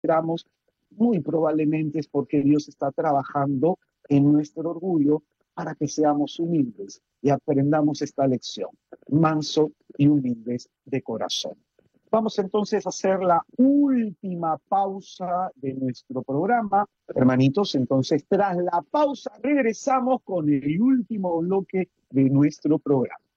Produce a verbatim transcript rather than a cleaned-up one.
esperamos, muy probablemente es porque Dios está trabajando en nuestro orgullo para que seamos humildes y aprendamos esta lección, manso y humildes de corazón. Vamos entonces a hacer la última pausa de nuestro programa. Hermanitos, entonces tras la pausa regresamos con el último bloque de nuestro programa.